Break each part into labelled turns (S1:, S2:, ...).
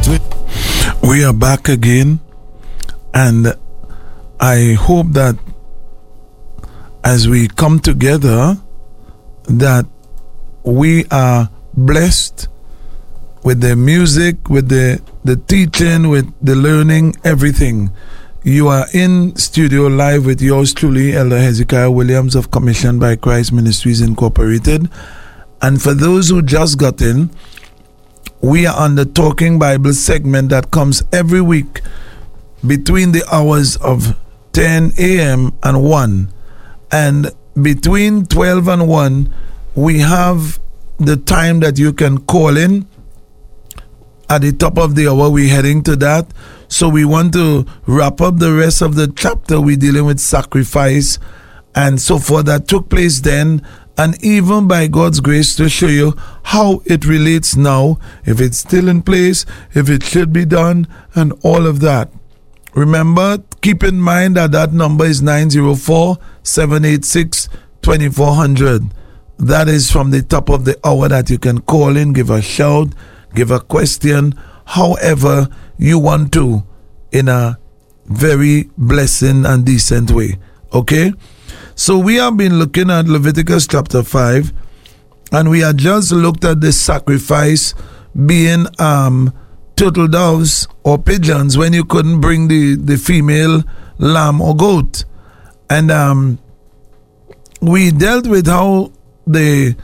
S1: We are back again, and I hope that as we come together that we are blessed with the music, with the teaching, with the learning, everything. You are in studio live with yours truly, Elder Hezekiah Williams of Commissioned by Christ Ministries Incorporated. And for those who just got in, we are on the Talking Bible segment that comes every week between the hours of 10 a.m. and 1. And between 12 and 1, we have the time that you can call in. At the top of the hour, we're heading to that. So we want to wrap up the rest of the chapter. We're dealing with sacrifice and so forth that took place then, and even by God's grace to show you how it relates now, if it's still in place, if it should be done, and all of that. Remember, keep in mind that that number is 904-786-2400. That is from the top of the hour that you can call in, give a shout, give a question, however you want to, in a very blessing and decent way. Okay? So we have been looking at Leviticus chapter 5, and we had just looked at the sacrifice being turtle doves or pigeons when you couldn't bring the female lamb or goat. And we dealt with how the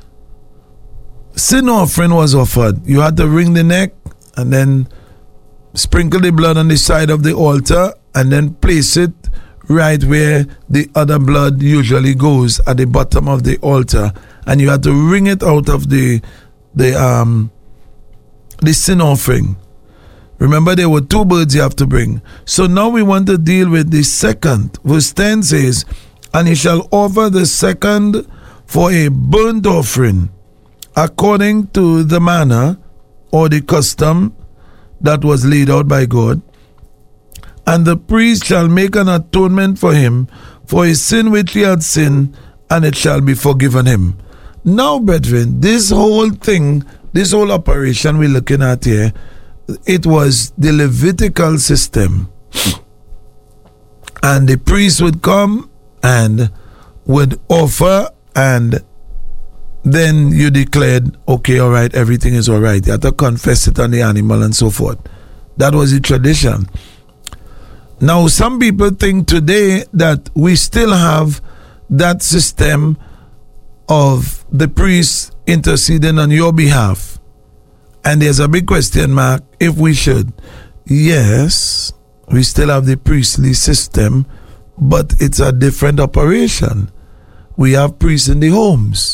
S1: sin offering was offered. You had to wring the neck and then sprinkle the blood on the side of the altar and then place it right where the other blood usually goes, at the bottom of the altar. And you had to wring it out of the sin offering. Remember, there were 2 birds you have to bring. So now we want to deal with the second. Verse 10 says, "And he shall offer the second for a burnt offering, according to the manner or the custom that was laid out by God. And the priest shall make an atonement for him for his sin which he had sinned, and it shall be forgiven him." Now, brethren, this whole thing, this whole operation we're looking at here, it was the Levitical system. And the priest would come and would offer, and then you declared, okay, all right, everything is all right. You have to confess it on the animal and so forth. That was the tradition. Now, some people think today that we still have that system of the priest interceding on your behalf. And there's a big question mark if we should. Yes, we still have the priestly system, but it's a different operation. We have priests in the homes,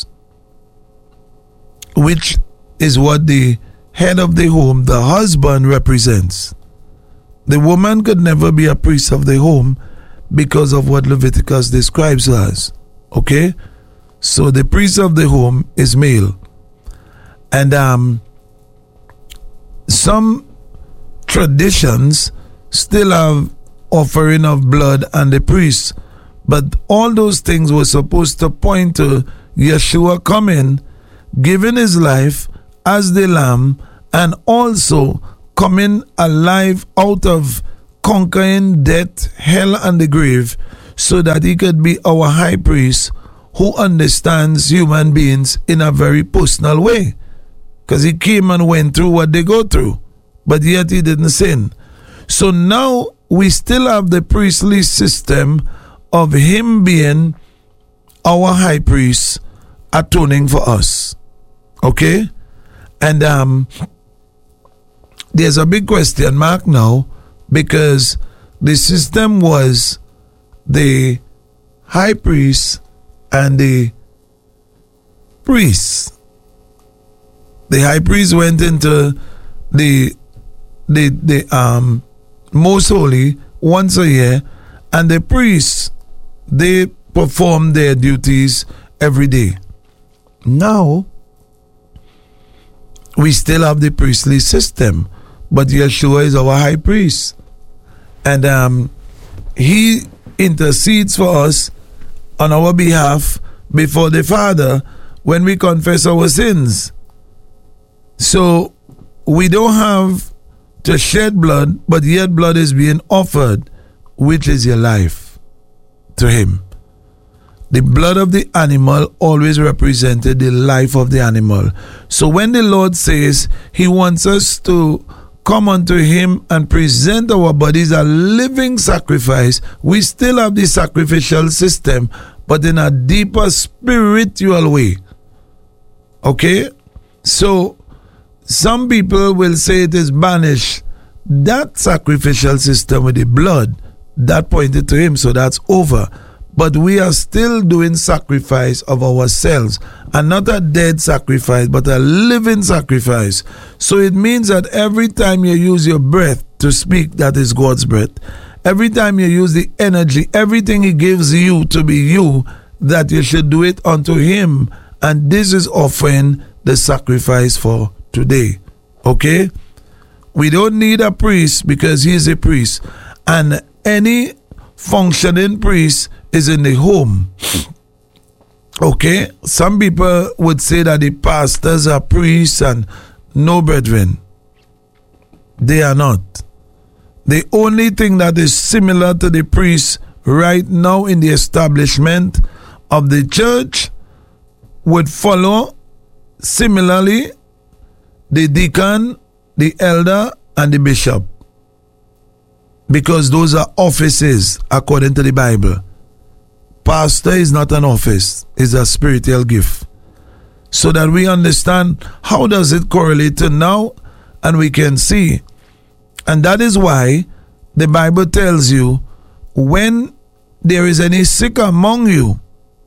S1: which is what the head of the home, the husband, represents. The woman could never be a priest of the home because of what Leviticus describes as. Okay? So the priest of the home is male. And some traditions still have offering of blood and the priest. But all those things were supposed to point to Yeshua coming, giving his life as the lamb, and also coming alive out of conquering death, hell, and the grave, so that he could be our high priest who understands human beings in a very personal way. Because he came and went through what they go through, but yet he didn't sin. So now we still have the priestly system of him being our high priest, atoning for us. Okay? And there's a big question mark now, because the system was the high priest and the priest. The high priest went into the most holy once a year, and the priests, they performed their duties every day. Now we still have the priestly system, but Yeshua is our high priest, and he intercedes for us on our behalf before the Father when we confess our sins. So we don't have to shed blood, but yet blood is being offered, which is your life to him. The blood of the animal always represented the life of the animal. So when the Lord says he wants us to come unto him and present our bodies a living sacrifice, we still have the sacrificial system, but in a deeper spiritual way. Okay? So some people will say it is banished. That sacrificial system with the blood, that pointed to him, so that's over. But we are still doing sacrifice of ourselves, and not a dead sacrifice, but a living sacrifice. So it means that every time you use your breath to speak, that is God's breath. Every time you use the energy, everything he gives you to be you, that you should do it unto him. And this is offering the sacrifice for today. Okay? We don't need a priest because he is a priest. And any functioning priest is in the home. Okay? Some people would say that the pastors are priests, and no, brethren. They are not. The only thing that is similar to the priest right now in the establishment of the church would follow similarly the deacon, the elder, and the bishop. Because those are offices according to the Bible. Pastor is not an office, it's a spiritual gift. So that we understand how does it correlate to now, and we can see. And that is why the Bible tells you when there is any sick among you,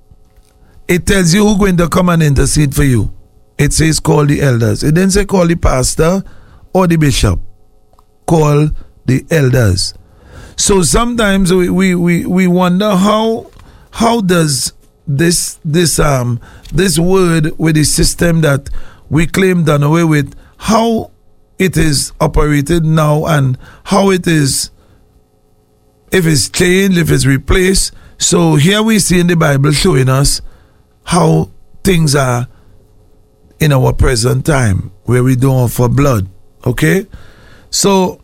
S1: it tells you who's going to come and intercede for you. It says call the elders. It didn't say call the pastor or the bishop. Call the elders. So sometimes we wonder how does this word with the system that we claim done away with, how it is operated now, and how it is, if it's changed, if it's replaced. So here we see in the Bible showing us how things are in our present time, where we don't offer blood. Okay? So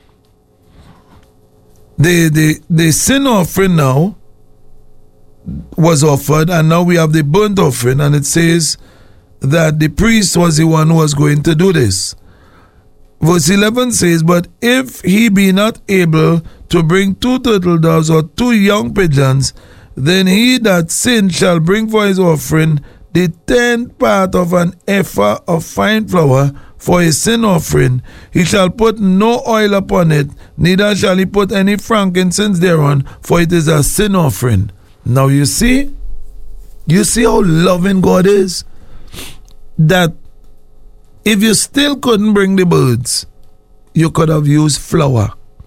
S1: the sin offering now was offered, and now we have the burnt offering, and it says that the priest was the one who was going to do this. Verse 11 says, but if he be not able to bring 2 turtle doves or 2 young pigeons, then he that sinned shall bring for his offering the 10th part of an ephah of fine flour for his sin offering. He shall put no oil upon it, neither shall he put any frankincense thereon, for it is a sin offering. Now you see how loving God is? That if you still couldn't bring the birds, you could have used flour.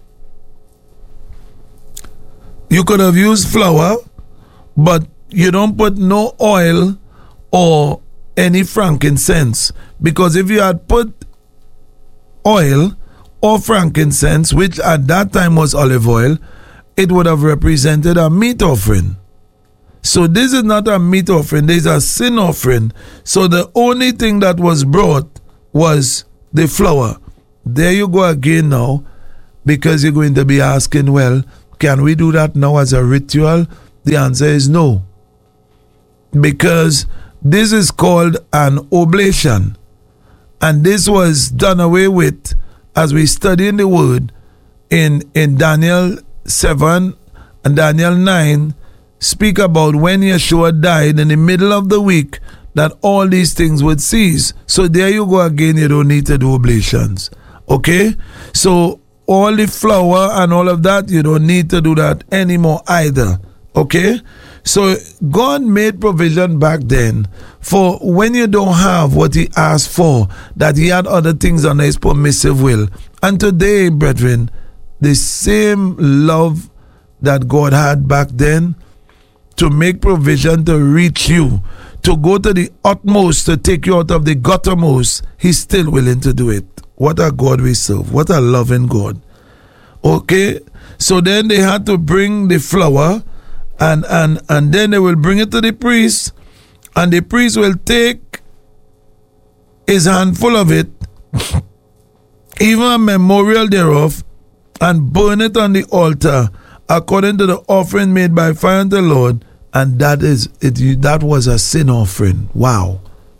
S1: You could have used flour, but you don't put no oil or any frankincense. Because if you had put oil or frankincense, which at that time was olive oil, it would have represented a meat offering. So this is not a meat offering, this is a sin offering. So the only thing that was brought was the flour. There you go again now, because you're going to be asking, well, can we do that now as a ritual? The answer is no. Because this is called an oblation. And this was done away with as we study in the word in Daniel 7 and Daniel 9 speak about when Yeshua died in the middle of the week, that all these things would cease. So there you go again, you don't need to do oblations. Okay? So all the flour and all of that, you don't need to do that anymore either. Okay? So God made provision back then for when you don't have what he asked for, that he had other things under his permissive will. And today, brethren, the same love that God had back then to make provision to reach you, to go to the utmost, to take you out of the guttermost, he's still willing to do it. What a God we serve. What a loving God. Okay? So then they had to bring the flour, and then they will bring it to the priest, and the priest will take his handful of it even a memorial thereof, and burn it on the altar, according to the offering made by fire unto the Lord, and that is it. That was a sin offering. Wow.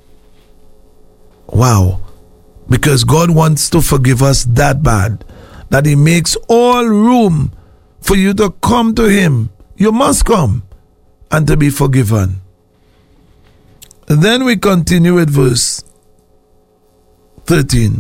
S1: Because God wants to forgive us that bad, that He makes all room for you to come to Him. You must come and to be forgiven. Then we continue with verse 13.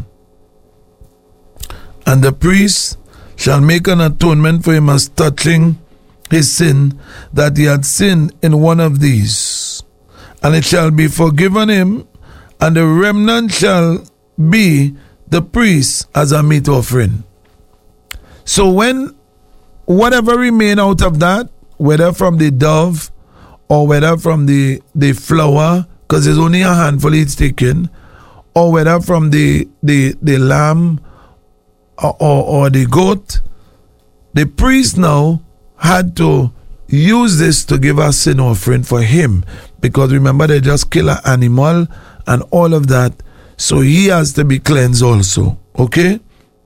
S1: And the priest shall make an atonement for him as touching his sin, that he had sinned in one of these. And it shall be forgiven him, and the remnant shall be the priest as a meat offering. So when whatever remain out of that, whether from the dove or whether from the flour, because there's only a handful it's taken, or whether from the lamb or the goat, the priest now had to use this to give a sin offering for him, because remember, they just kill an animal and all of that, so he has to be cleansed also. Okay?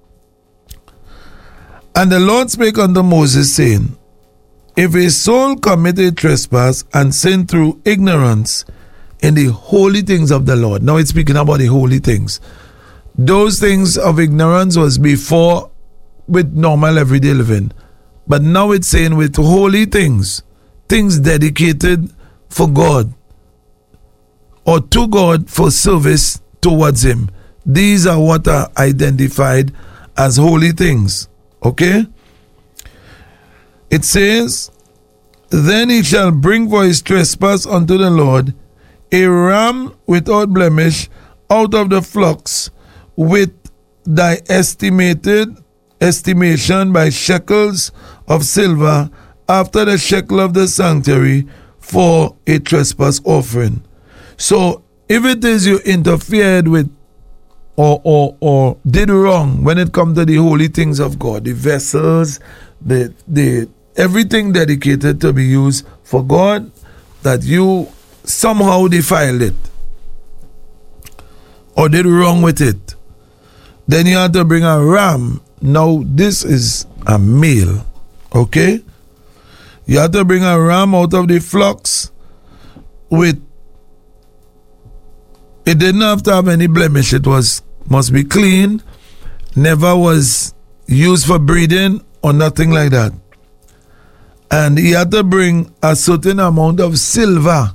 S1: And the Lord spake unto Moses, saying, if a soul commit a trespass and sin through ignorance in the holy things of the Lord. Now it's speaking about the holy things. Those things of ignorance was before with normal everyday living. But now it's saying with holy things, things dedicated for God or to God for service towards Him. These are what are identified as holy things. Okay? It says, then he shall bring for his trespass unto the Lord a ram without blemish out of the flocks, with thy estimation by shekels of silver, after the shekel of the sanctuary, for a trespass offering. So if it is you interfered with or did wrong when it comes to the holy things of God, the vessels, the everything dedicated to be used for God, that you somehow defiled it or did wrong with it, then you have to bring a ram. Now this is a male, okay? You have to bring a ram out of the flocks with, it didn't have to have any blemish. It must be clean, never was used for breeding or nothing like that. And he had to bring a certain amount of silver,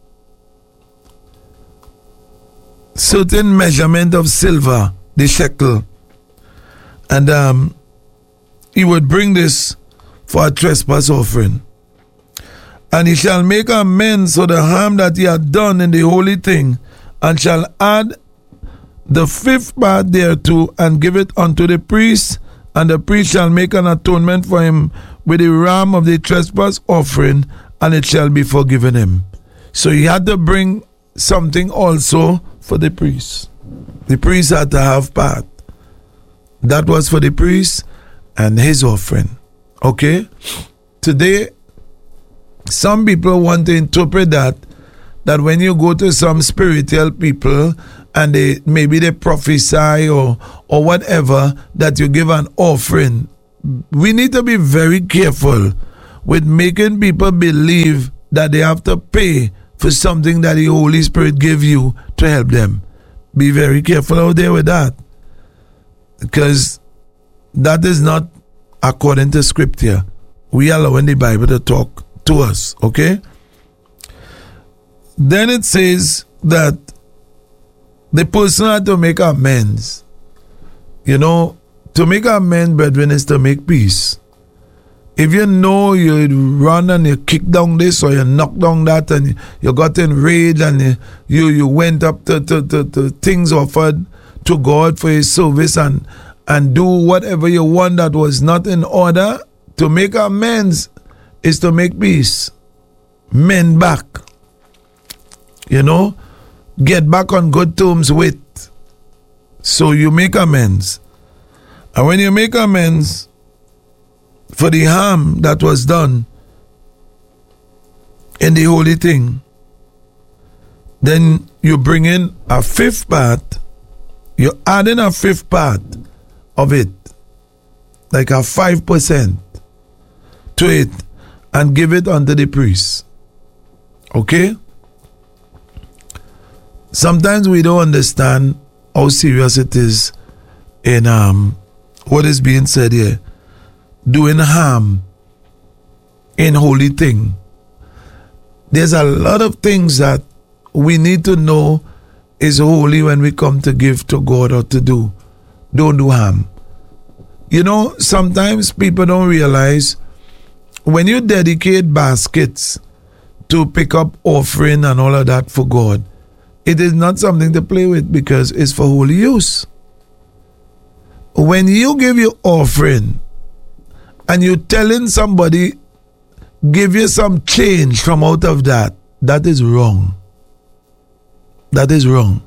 S1: certain measurement of silver, the shekel. And he would bring this for a trespass offering. And he shall make amends for the harm that he had done in the holy thing, and shall add the fifth part thereto, and give it unto the priest, and the priest shall make an atonement for him with the ram of the trespass offering, and it shall be forgiven him. So he had to bring something also for the priest. The priest had to have part. That was for the priest and his offering. Okay? Today, some people want to interpret that when you go to some spiritual people and they prophesy or whatever, that you give an offering. We need to be very careful with making people believe that they have to pay for something that the Holy Spirit gave you to help them. Be very careful out there with that, because that is not according to Scripture. We are allowing the Bible to talk to us, okay? Then it says that the person had to make amends. You know, to make amends, brethren, is to make peace. If you know you run and you kick down this or you knock down that and you got enraged and you went up to things offered to God for His service and do whatever you want that was not in order, to make amends is to make peace. Mend back. You know, get back on good terms with. So you make amends. And when you make amends for the harm that was done in the holy thing, then you bring in a fifth part. You add in a fifth part of it, like a 5% to it, and give it unto the priest. Okay? Sometimes we don't understand how serious it is in what is being said here. Doing harm in holy thing. There's a lot of things that we need to know is holy when we come to give to God or to do. Don't do harm. You know, sometimes people don't realize when you dedicate baskets to pick up offering and all of that for God, it is not something to play with because it's for holy use. When you give your offering and you're telling somebody, give you some change from out of that, that is wrong. That is wrong.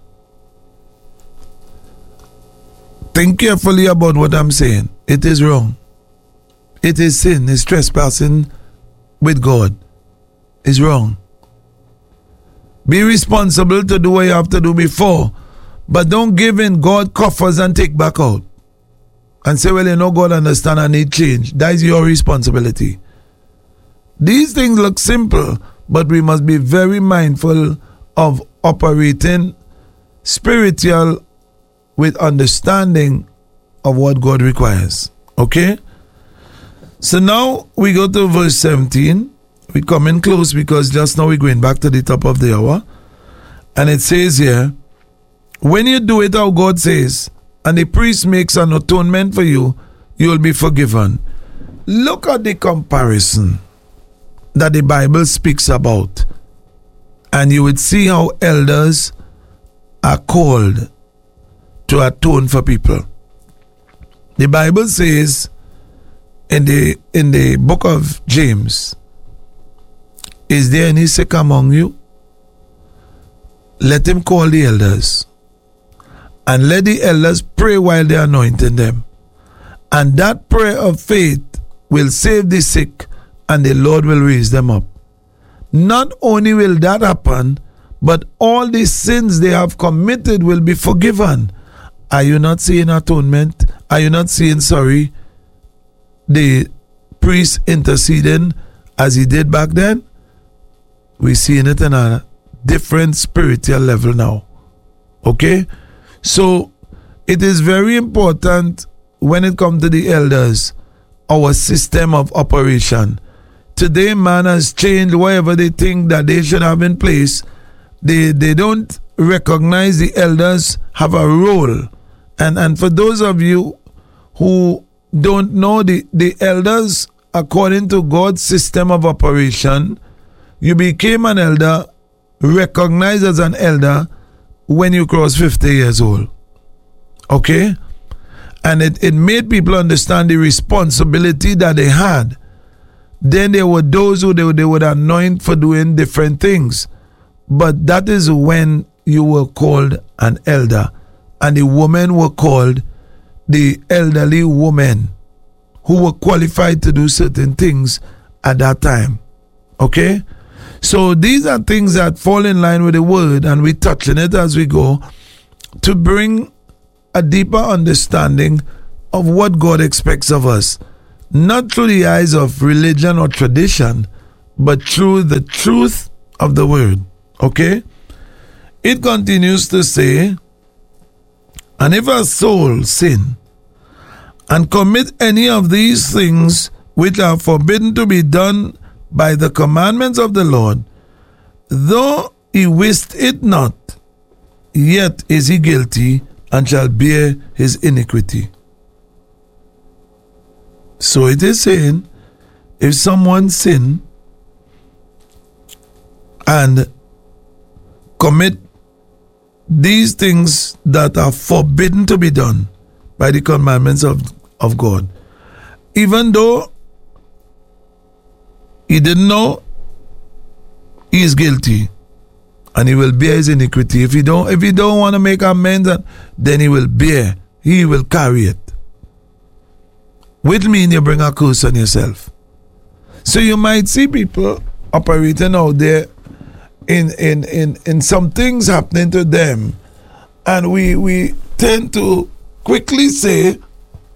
S1: Think carefully about what I'm saying. It is wrong. It is sin. It's trespassing with God. It's wrong. Be responsible to do what you have to do before, but don't give in God coffers and take back out and say, well, you know, God understand I need change. That is your responsibility. These things look simple, but we must be very mindful of operating spiritual with understanding of what God requires. Okay? So now we go to verse 17. We come in close because just now we're going back to the top of the hour. And it says here, when you do it how God says, and the priest makes an atonement for you, you will be forgiven. Look at the comparison that the Bible speaks about. And you would see how elders are called to atone for people. The Bible says in the book of James, is there any sick among you? Let him call the elders. And let the elders pray while they are anointing them. And that prayer of faith will save the sick, and the Lord will raise them up. Not only will that happen, but all the sins they have committed will be forgiven. Are you not seeing atonement? Are you not seeing, the priest interceding as he did back then? We're seeing it in a different spiritual level now. Okay? So, it is very important when it comes to the elders, our system of operation. Today, man has changed whatever they think that they should have in place. They don't recognize the elders have a role. And for those of you who don't know the elders, according to God's system of operation, you became an elder, recognized as an elder, when you cross 50 years old. Okay? And it made people understand the responsibility that they had. Then there were those who they would anoint for doing different things. But that is when you were called an elder. And the women were called the elderly women who were qualified to do certain things at that time. Okay? So these are things that fall in line with the word, and we touch on it as we go to bring a deeper understanding of what God expects of us. Not through the eyes of religion or tradition, but through the truth of the word. Okay? It continues to say, and if a soul sin and commit any of these things which are forbidden to be done by the commandments of the Lord, though he wist it not, yet is he guilty and shall bear his iniquity. So it is saying, if someone sin and commit these things that are forbidden to be done by the commandments of God, even though he didn't know, he is guilty and he will bear his iniquity. If he don't want to make amends, then he will carry it. Which means you bring a curse on yourself. So you might see people operating out there in some things happening to them, and we tend to quickly say,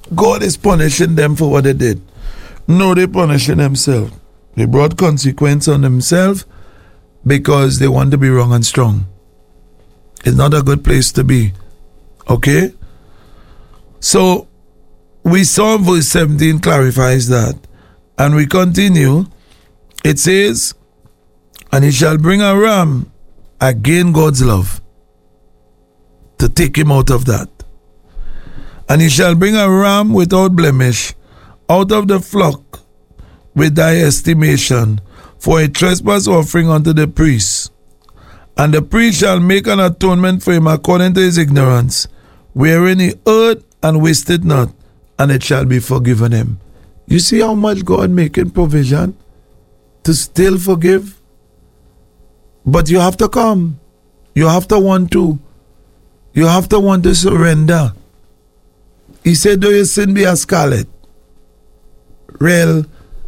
S1: God is punishing them for what they did. No, they're punishing themselves. They brought consequence on themselves because they want to be wrong and strong. It's not a good place to be. Okay? So, we saw verse 17 clarifies that. And we continue. It says, and he shall bring a ram again God's love to take him out of that. And he shall bring a ram without blemish out of the flock with thy estimation for a trespass offering unto the priest. And the priest shall make an atonement for him according to his ignorance, wherein he erred and wasted not, and it shall be forgiven him. You see how much God making provision to still forgive? But you have to come. You have to want to. You have to want to surrender. He said, though your sin be as scarlet, red,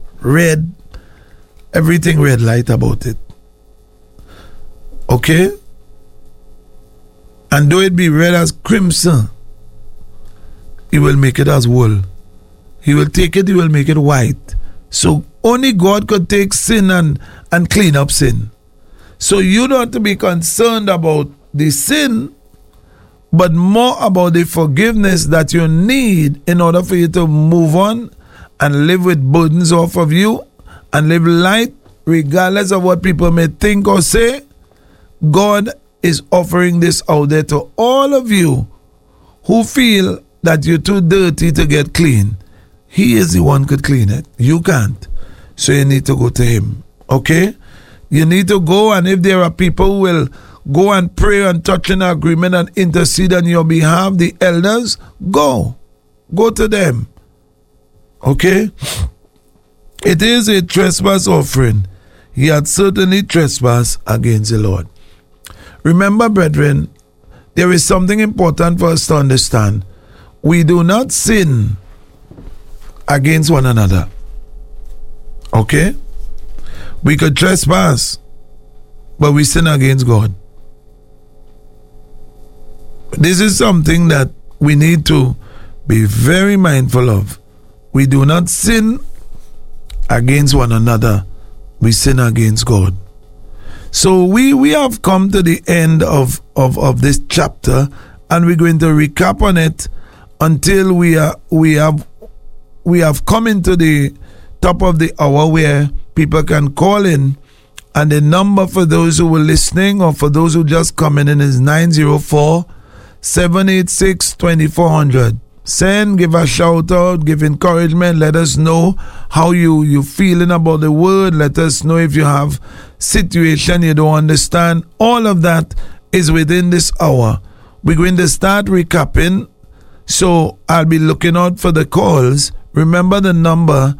S1: everything red light about it. Okay? And though it be red as crimson, he will make it as wool. He will take it, he will make it white. So only God could take sin and clean up sin. So you don't have to be concerned about the sin, but more about the forgiveness that you need in order for you to move on and live with burdens off of you and live light regardless of what people may think or say. God is offering this out there to all of you who feel that you're too dirty to get clean. He is the one who could clean it. You can't. So you need to go to him. Okay? You need to go, and if there are people who will go and pray and touch an agreement and intercede on your behalf, the elders, go. Go to them. Okay? It is a trespass offering. He had certainly trespassed against the Lord. Remember, brethren, there is something important for us to understand. We do not sin against one another. Okay? We could trespass, but we sin against God. This is something that we need to be very mindful of. We do not sin against one another. We sin against God. So we have come to the end of this chapter, and we're going to recap on it until we have come into the top of the hour where people can call in, and the number for those who were listening or for those who just coming in is 904-786-2400. Send, give a shout out, give encouragement, let us know how you feeling about the word, let us know if you have situation you don't understand. All of that is within this hour. We're going to start recapping, so I'll be looking out for the calls. Remember the number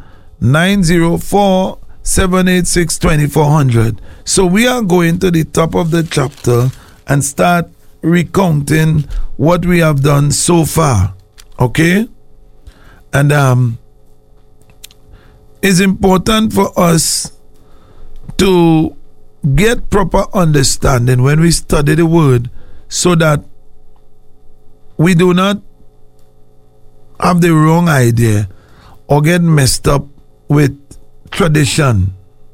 S1: 904-786-2400. So we are going to the top of the chapter and start recounting what we have done so far. Okay? And it's important for us to get proper understanding when we study the word, so that we do not have the wrong idea or get messed up with tradition.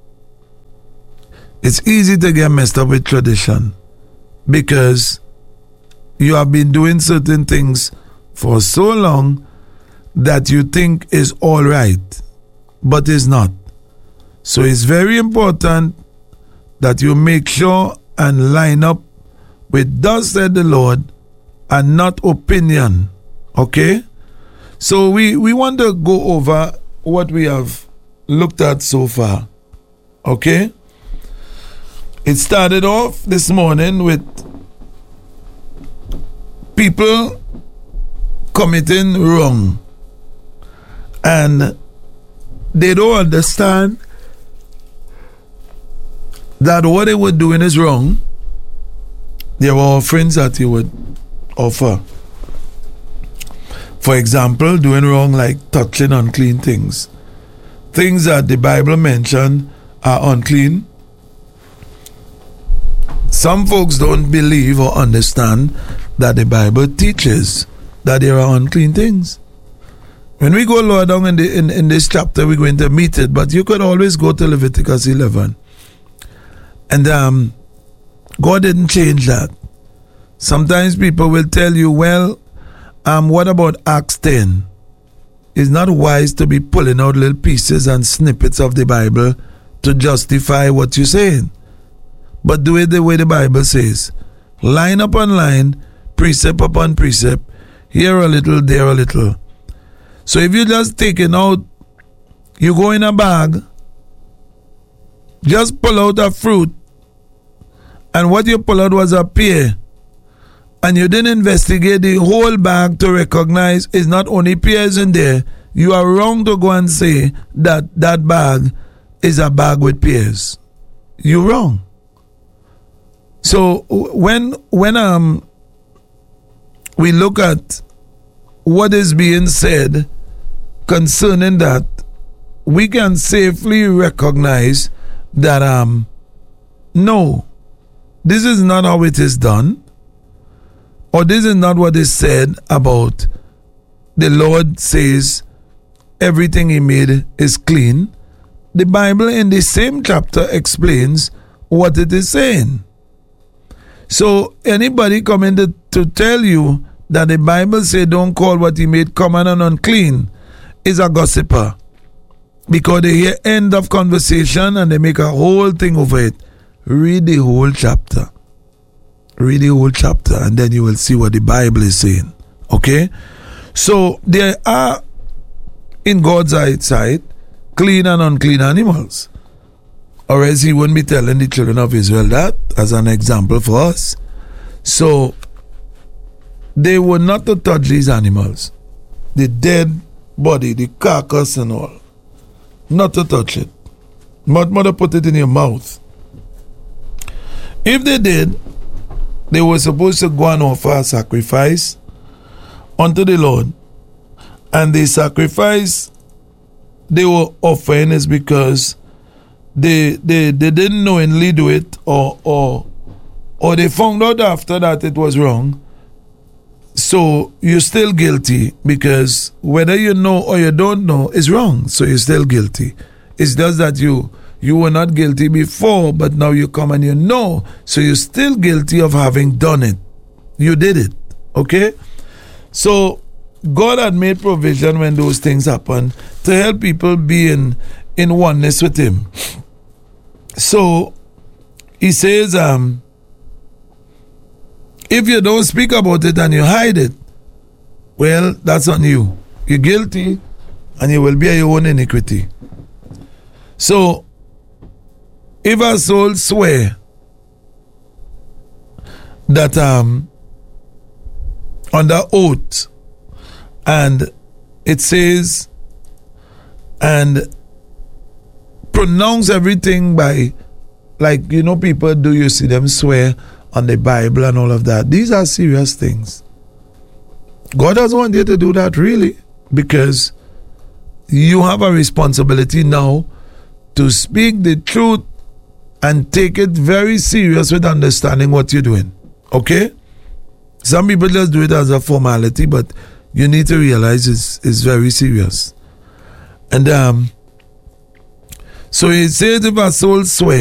S1: It's easy to get messed up with tradition because you have been doing certain things for so long that you think is all right, but it's not. So it's very important that you make sure and line up with thus said the Lord and not opinion. Okay? So we want to go over what we have looked at so far. Okay? It started off this morning with people committing wrong, and they don't understand that what they were doing is wrong. There were offerings that he would offer. For example, doing wrong like touching unclean things. Things that the Bible mentioned are unclean. Some folks don't believe or understand that the Bible teaches that there are unclean things. When we go lower down in this chapter, we're going to meet it, but you could always go to Leviticus 11. And God didn't change that. Sometimes people will tell you, well, what about Acts 10? It's not wise to be pulling out little pieces and snippets of the Bible to justify what you're saying. But do it the way the Bible says. Line upon line, precept upon precept, here a little, there a little. So if you just take it out, you go in a bag, just pull out a fruit, and what you pull out was a pear, and you didn't investigate the whole bag to recognize it's not only pears in there, you are wrong to go and say that that bag is a bag with pears. You're wrong. So when we look at what is being said concerning that, we can safely recognize that no, this is not how it is done, or this is not what is said about the Lord says everything he made is clean. The Bible in the same chapter explains what it is saying. So anybody coming to tell you that the Bible say don't call what he made common and unclean is a gossiper, because they hear end of conversation and they make a whole thing over it. Read the whole chapter. Read the whole chapter, and then you will see what the Bible is saying. Okay? So there are, in God's eyesight, clean and unclean animals, or else he wouldn't be telling the children of Israel that as an example for us. So they were not to touch these animals, the dead body, the carcass and all, not to touch it, but to put it in your mouth. If they did, they were supposed to go and offer a sacrifice unto the Lord, and the sacrifice they were offering is because they didn't knowingly do it, or they found out after that it was wrong. So you're still guilty, because whether you know or you don't know is wrong. So you're still guilty. It's just that you were not guilty before, but now you come and you know. So you're still guilty of having done it. You did it. Okay? So God had made provision when those things happen to help people be in oneness with him. So he says, if you don't speak about it and you hide it, well, that's on you. You're guilty and you will bear your own iniquity. So if a soul swear that under oath, and it says, and pronounce everything by, like, you know, people do, you see them swear on the Bible and all of that. These are serious things. God doesn't want you to do that, really, because you have a responsibility now to speak the truth and take it very serious with understanding what you're doing. Okay? Some people just do it as a formality, but you need to realize it's very serious. And so it says, if a soul swear